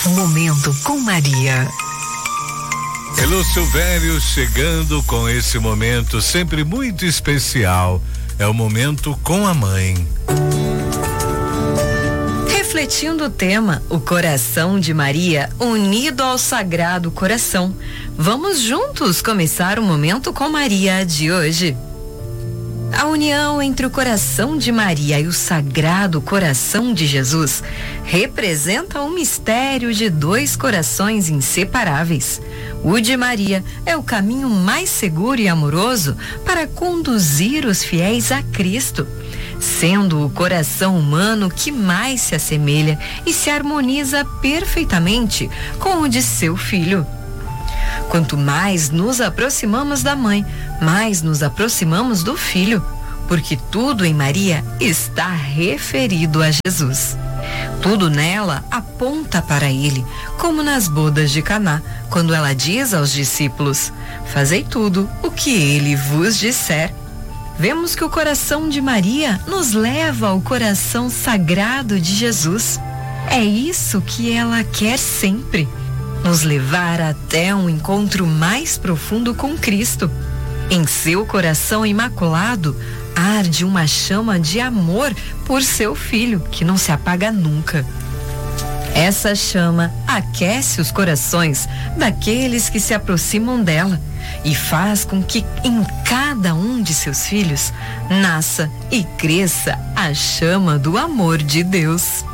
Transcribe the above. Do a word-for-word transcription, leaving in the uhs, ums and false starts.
Momento com Maria. Hello, Silvério, chegando com esse momento sempre muito especial. É o momento com a mãe. Refletindo o tema, o coração de Maria unido ao Sagrado Coração. Vamos juntos começar o Momento com Maria de hoje. A união entre o coração de Maria e o Sagrado Coração de Jesus representa um mistério de dois corações inseparáveis. O de Maria é o caminho mais seguro e amoroso para conduzir os fiéis a Cristo, sendo o coração humano que mais se assemelha e se harmoniza perfeitamente com o de seu filho. Quanto mais nos aproximamos da mãe, mais nos aproximamos do filho, porque tudo em Maria está referido a Jesus. Tudo nela aponta para ele, como nas bodas de Caná, quando ela diz aos discípulos: fazei tudo o que ele vos disser. Vemos que o coração de Maria nos leva ao coração sagrado de Jesus. É isso que ela quer sempre, nos levar até um encontro mais profundo com Cristo. Em seu coração imaculado arde uma chama de amor por seu filho, que não se apaga nunca. Essa chama aquece os corações daqueles que se aproximam dela e faz com que em cada um de seus filhos nasça e cresça a chama do amor de Deus.